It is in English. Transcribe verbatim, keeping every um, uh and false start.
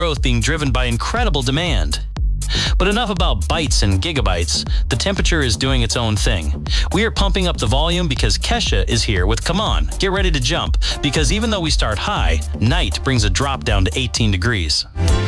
growth being driven by incredible demand. But enough about bytes and gigabytes. The temperature is doing its own thing. We are pumping up the volume because Kesha is here with Come On, Get Ready to Jump, because even though we start high, night brings a drop down to eighteen degrees.